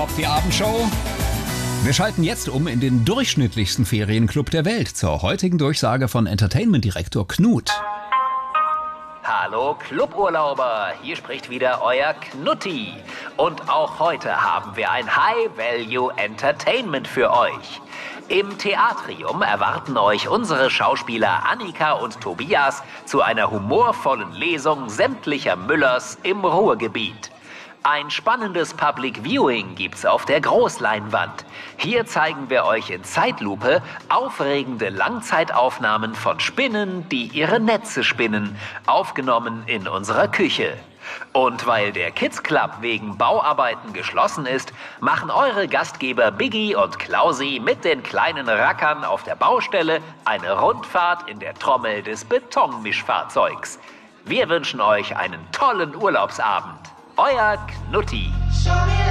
Top die Abendshow. Wir schalten jetzt um in den durchschnittlichsten Ferienclub der Welt zur heutigen Durchsage von Entertainment-Direktor Knut. Hallo Cluburlauber, hier spricht wieder euer Knutti. Und auch heute haben wir ein High-Value-Entertainment für euch. Im Theatrium erwarten euch unsere Schauspieler Annika und Tobias zu einer humorvollen Lesung sämtlicher Müllers im Ruhrgebiet. Ein spannendes Public Viewing gibt's auf der Großleinwand. Hier zeigen wir euch in Zeitlupe aufregende Langzeitaufnahmen von Spinnen, die ihre Netze spinnen, aufgenommen in unserer Küche. Und weil der Kids Club wegen Bauarbeiten geschlossen ist, machen eure Gastgeber Biggie und Klausi mit den kleinen Rackern auf der Baustelle eine Rundfahrt in der Trommel des Betonmischfahrzeugs. Wir wünschen euch einen tollen Urlaubsabend. Euer Knutti.